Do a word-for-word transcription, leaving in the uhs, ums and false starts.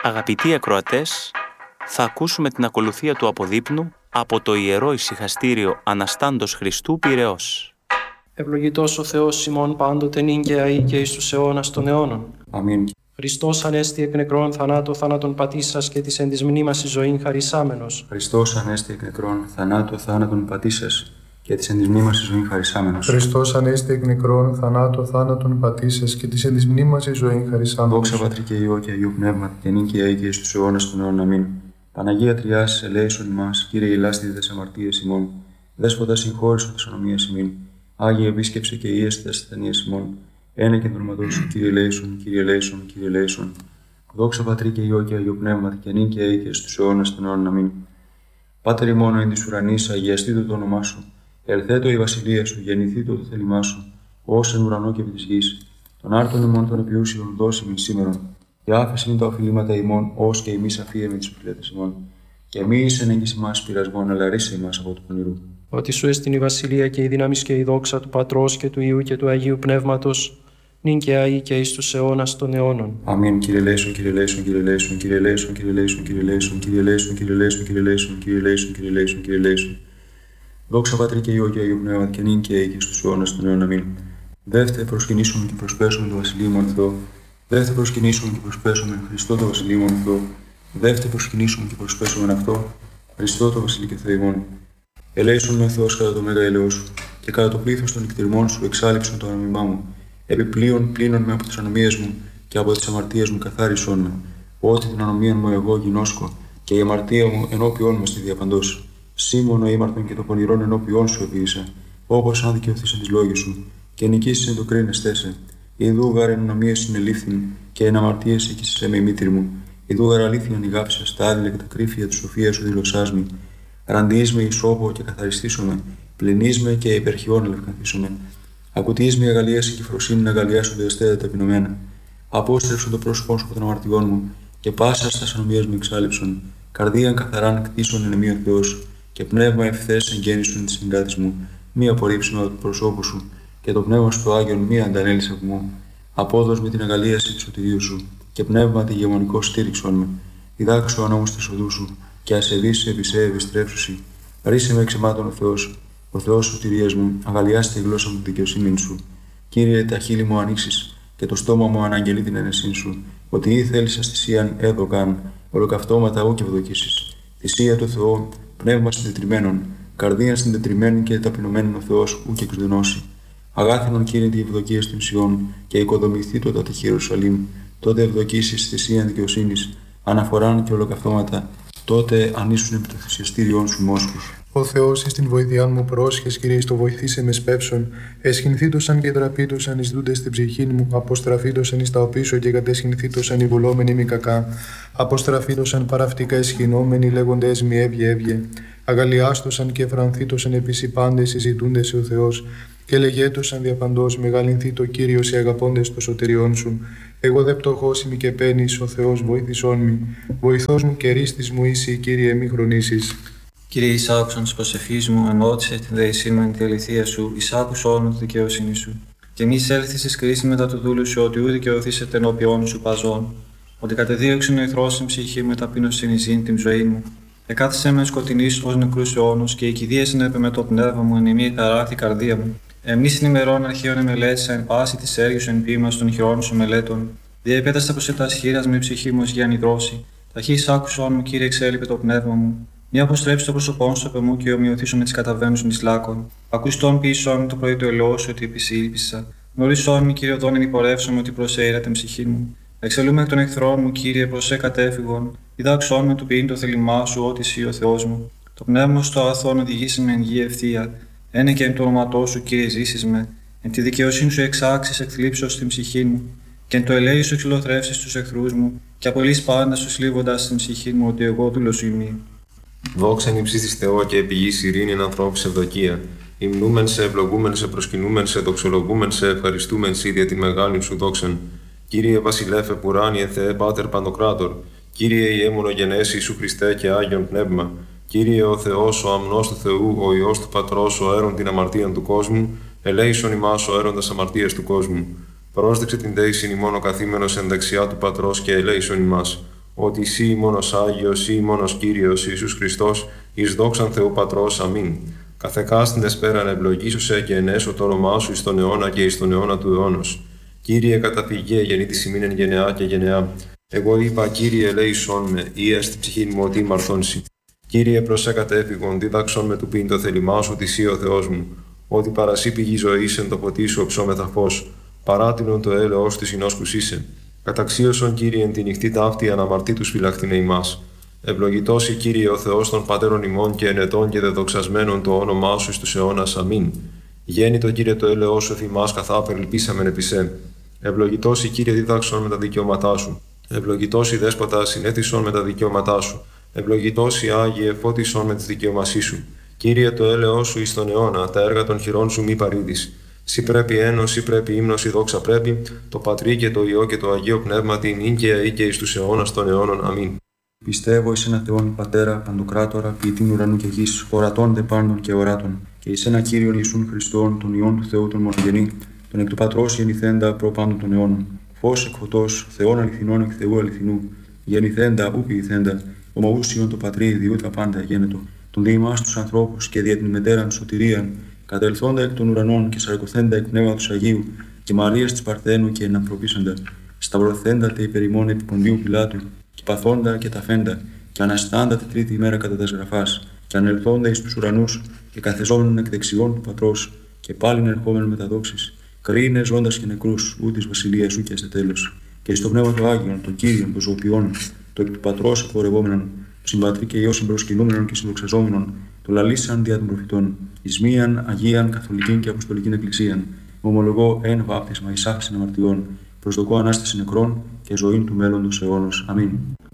Αγαπητοί ακροατές, θα ακούσουμε την ακολουθία του αποδείπνου από το Ιερό Ησυχαστήριο Αναστάντος Χριστού Πειραιώς. Ευλογητός ο Θεός ημών πάντοτε νυν και αεί και εις τους αιώνας των αιώνων. Αμήν. Χριστός ανέστη εκ νεκρών θανάτου θάνατον πατήσας και της εν της μνήμας εις ζωήν χαρισάμενος. Χριστός ανέστη εκ νεκρών θανάτου θάνατον πατήσας και της εν της μνήμας εις ζωήν χαρισάμενος. Χριστός ανέστη εκ νεκρών θανάτου θάνατον πατήσας και της εν της μνήμας εις ζωήν χαρισάμενος. Δόξα Πατρί και Υιό και Αγίου Πνεύματι και νυν και αεί και εις τους αιώνας των αιώνων. Αμήν. Παναγία Τριάς, ελέησον ημάς, Κύριε ηλάστη τες αμαρτίες ημών, Δέσποτα συγχώρησον τες ονομίες ημών, Άγιε επίσκεψε και ίεστε τες ασθενείες ημών, ένα και δορματός σου, Κύριε ελέησον, Κύριε ελέησον, Κύριε ελέησον. Δόξα Πατρί και Υιό και Αγίου Πνεύματι και νυν και αεί και στους αιώνας των αιώνων. Αμήν. Πάτερ ημών εν της ουρανής, αγιαστήτω το όνομά σου, ελθέτω η βασιλεία σου, γεννηθήτω το θέλημά σου, ως εν ουρανό και επί της γης. Τον άρτον ημών των επιούσιων δώσει μη σήμερον, και άφεσιν τα οφειλήματα ημών, ως και εμείς αφίεμε τις οφειλέτες ημών. Και μη εις εν έγκυς ημάς πειρασμόν, αλλά ρίσε ημάς από του πονηρού. Ότι σου εστιν η βασιλεία και η δύναμις και η δόξα του Πατρός και του Υιού και του Αγίου Πνεύματος, νυν και αεί και εις τους αιώνας των αιώνων. Αμήν. Κύριε ελέησον, Κύριε ελέησον, Κύριε ελέησον, Κύριε ελέησον, Κύριε ελέησον, Κύριε ελέησον, Κύριε ελέησον, Κύριε ελέησον, Κύριε ελέησον, Κύριε ελέησον, Κύριε ελέησον, Κύριε ελέησον. Δόξα Πατρί και Υιό και Αγίου Πνεύματι και νυν και αεί και στους αιώνας των αιώνων. Αμήν. Δεύτε προσκυνήσουμε και προσπέσουμε το Βασιλείο μου Θεό. Δεύτε προσκυνήσουμε και προσπέσουμε Χριστό το Βασιλείο μου Θεό. Δεύτε προσκυνήσουμε και προσπέσουμε αυτό Χριστό το Βασιλείο και Θεό ημών. Ελέησον με Θεός κατά το μέγα ελαιό σου, και κατά το πλήθος των εκτιρμών σου εξάλληψον το ανομιμά μου. Επιπλέον πλύνον με από τις ανομίες μου και από τις αμαρτίες μου καθάρισον με. Ότι την ανομία μου εγώ γινώσκω, και η αμαρτία μου ενώπιόν με στη διαπαντός. Σήμωνο ήμαρτον και το πονηρόν ενώπιόν σου επίησα, όπως αν δικαιωθείς εν της λόγης σου, και νικήσεις εν το κρίνες τέσε. Ιδού γάρ εν ανομίες συνελήφθην, και εν αμαρτίες εκείσαι με η μήτρη μου. Ιδού γάρ αλήθειαν ηγάψα στα άδειλα και τα κρύφια της σοφίας σου δηλωσάς μη. Ραντείς με ισόπο και καθαριστήσομαι, πλυνείς με και υπερχιών ελευκανθήσομαι. Ακουτείς με αγαλίαση και φροσύνη να αγαλιάσονται εστέτα ταπεινωμένα. Απόστρεψον το πρόσωπό σου από των αμαρτιών μου, και πάσα στα ανομίες μου εξάλληψον. Καρδίαν καθαράν κτίσον εν εμεί ο Θεός, και πνεύμα ευθές εγγέννησον τη συγκάτη μου. Μη απορρίψουμε από το προσώπου σου, και το πνεύμα σου το Άγιον μη αντανέλησε από μου. Απόδος με την αγαλίαση του σωτηρίου σου, και πνεύμα τη γεμονικό στήριξον με. Διδάξω ανώμους τη οδού σου, και ασεβείς επί σε επιστρέψουσι. Ρίσε με εξαιμάτων ο Θεός, ο Θεός σωτηρίας μου, αγαλιάστε τη γλώσσα μου τη δικαιοσύνη σου. Κύριε, τα χείλη μου ανοίξεις, και το στόμα μου αναγγελεί την αινεσίν σου, ότι ή θέλεις θυσίαν έδωκαν, ολοκαυτώματα ού και ευδοκίσεις. Θυσία του Θεού, πνεύμα συντετριμένων, καρδία συντετριμένη και ταπεινωμένων ο Θεός ού και εξδενώσει. Αγάθινον Κύριε τη ευδοκία στην Σιών, και οικοδομηθεί το τάτε Ιερουσαλήμ, τότε ευδοκίσεις θυσίαν δικαιοσύνης, αναφοράν και ολοκαυτώματα. Τότε ανήσουν επί το θυσιαστήριόν σου μόσχους. Ο Θεός εις την βοηθειάν μου πρόσχες, Κύριε, το βοηθήσε με σπεύσον. Εσχυνθήτωσαν και τραπήτωσαν εις δούντες στην ψυχήν μου. Αποστραφήτωσαν εις τα οπίσω και κατεσχυνθήτωσαν οι βουλόμενοι μη κακά. Αποστραφήτωσαν παραυτικά εσχυνόμενοι λέγοντες μη έβγε έβγε. Αγαλιάστωσαν και εφρανθήτωσαν επίσης οι πάντες συζητούντες ο Θεός. Και λεγέτωσαν διαπαντός μεγαλυνθεί το Κύριος οι αγαπώντες το σωτηριών σου. Εγώ δε πτωχός ημι και παίρνεις, ο Θεός βοήθησόν μη. Βοηθός μου και ρίστης μου είσαι, Κύριε, μη χρονίσεις. Κύριε, εις άκουσον της προσευχής μου, ενώτησε την δεησή μου εν τη αληθεία σου, εις άκουσον τη δικαιοσύνη σου. Και μη εισέλθεις εις κρίση μετά του δούλου σου, ότι ού δικαιωθήσετε ενώπιόν σου παζών. Ότι κατεδίωξεν ο εχθρός στην ψυχή μου, ταπείνωσιν εις ζήν την ζωή μου. Εκάθισε με σκοτεινής ως νεκρούς αιώνους, και η κηδεία συνέπε με το πνεύμα μου, εν ημί χαράχτη καρδία μου. Εμείς στην ημερών αρχαίων εμελέτησα εν πάση της έργης σου εν ποίημα των χειρών σου μελέτων. Διεπέταστα προς τα σχήρας με ψυχή μου ως για νηδρώση. Ταχύς άκουσον μου, Κύριε, εξέλιπε το πνεύμα μου. Μη αποστρέψει το πρόσωπό σου από μου και ομοιωθήσω με τις καταβαίνους μη λάκων. Ακουστόν πίσω μου το πρωί το ελαιό σου ότι επισήλπισα. Γνωρίσον μη, Κύριε, οδόν ενυπορεύσομαι ότι προσέειρα την ψυχή μου. Εξελούμε εκ των εχθρών μου, Κύριε, προσέ κατέφυγον. Διδάξον με του ποιήν το θέλημά σου, ότι εσύ ο Θεός μου. Το πνεύμα στο αγαθόν οδηγήσει με εν γη ευθεία. Ένε και εν το όνοματό σου, Κύριε, ζήσεις με. Εν τη δικαιοσύνη σου εξάξεις εκθλίψεως στην ψυχή μου. Και εν το ελέη σου εξυλοθρεύσεις τους εχθρούς μου. Και απολύς πάντα σου σλίβοντας στην ψυχή μου, ότι εγώ δούλος ημί. Δόξα νύψης της Θεό και επιγής ειρήνη εν ανθρώπους ευδοκία. Υμνούμεν σε, ευλογούμεν σε, προσκυνούμεν σε, δοξολογούμεν σε, ευχαριστούμεν σοι δια τη μεγάλη σου δόξαν. Κύριε Βασιλέφε Πουράνιε Θεέ Πάτερ Παντοκράτορ. Κύριε Ιε μονογενές Ιησού Χριστέ και Άγιον Πνεύμα. Κύριε ο Θεός, ο αμνός του Θεού, ο Υιός του Πατρός, ο έρων την αμαρτίαν του κόσμου, ελέησον ημάς ο έροντας αμαρτίας του κόσμου. Πρόσδεξε την δέησιν ημών ο καθήμενος εν δεξιά του Πατρός και ελέησον ημάς. ότι εσύ μόνος Άγιος, εσύ μόνος Κύριος Ιησούς Χριστός, εις δόξαν Θεού Πατρός. Αμήν. Καθεκάστην εσπέραν ευλογήσουσε και ενέσω το όνομά σου εις τον αιώνα και εις τον αιώνα του αιώνος. Κύριε καταφυγέ, γεννήτης ημίνεν γενεά και γενεά. Εγώ είπα, Κύριε, ελέησόν με, ή στην ψυχή μου ότι μαρθώνσει. Κύριε, προσέ κατέφυγον, δίδαξον με του πίν το θέλημά σου, ότι ο Θεός μου, ότι παρασύ πηγή ζωής εν το ποτί σου οψόμεθα φως, παράτηνον το έλεος της συνόσκους είσαι. Καταξίωσον, Κύριε, εν τη νυχτή ταύτη αναμαρτήτους φυλαχτήνε ημάς. Ευλογητός η Κύριε ο Θεός των πατέρων ημών και ενετών και δεδοξασμένων το όνομά σου εις τους αιώνας. Αμήν. Γέννητο, Κύριε, το έλεος σου θυμάς καθά περιλπίσαμεν επί σε. Ευλογητός η Κύριε δίδαξον με τα δικαιώματά σου. Ευλογητός η Δέσποτα συνέθισον με τα δικαιώματά σου. Ευλογητός η Άγιε φώτισον με τις δικαιωμασί σου. Κύριε, το έλεος σου εις τον αιώνα, τα έργα των χειρών σου μη παρήδεις. Σύ πρέπει ένος, σύ πρέπει ύμνος, η δόξα πρέπει, το Πατρί και το Υιό και το Αγίο Πνεύματι, νυν και αεί και εις τους αιώνας των αιώνων. Αμήν. Πιστεύω εις ένα Θεόν Πατέρα, Παντοκράτορα, ποιητήν ουρανού και γης, ορατών δε πάντων και οράτων, και εις ένα Κύριον Ιησούν Χριστόν, τον Υιόν του Θεού τον μονογενή, τον εκ του Πατρός γεννηθέντα προ πάντων των αιώνων. Φως εκ φωτός, Θεόν αληθινών εκ Θεού αληθινού, γεννηθέντα ου ποιηθέντα, ομοούσιον το Πατρί διού τα πάντα γένετο, τον δι' ημάς τους ανθρώπους και δια την μετέραν σωτηρίαν, κατελθόντα εκ των ουρανών και σαρκωθέντα εκ πνεύματος Αγίου, και Μαρίας της Παρθένου και ενανθρωπίσαντα, σταυρωθέντα τε υπερ ημών επί Ποντίου Πιλάτου, και παθόντα και ταφέντα, και αναστάντα τη τρίτη ημέρα κατά τας γραφάς, και ανελθόντα εις τους ουρανούς, και καθεζόμενον εκ δεξιών του Πατρός, και πάλιν ερχόμενον με τα δόξης, κρίνε ζώντας και νεκρούς, ού της βασιλείας σου και σε τέλος. Και εις το πνεύμα του Άγιον, τον Κύριον, των ζωοποιών, το εκ του Πατρός απορρευόμενον, του συμπατρί και Υιό συμπροσκυνούμενον και συνδοξαζόμενον, το λαλήσαν δια των προφητών, εις μίαν Αγίαν Καθολικήν και Αποστολικήν Εκκλησίαν, ομολογώ εν βάπτισμα εις άφησιν αμαρτιών, προσδοκώ ανάσταση νεκρών και ζωήν του μέλλοντος αιώνος. Αμήν.